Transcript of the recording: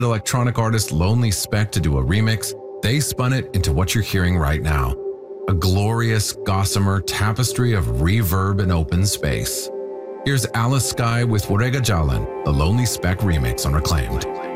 electronic artist Lonely Speck to do a remix, they spun it into what you're hearing right now, a glorious gossamer tapestry of reverb and open space. Here's Alice Skye with Warega Jalan, the Lonely Speck remix on Reclaimed.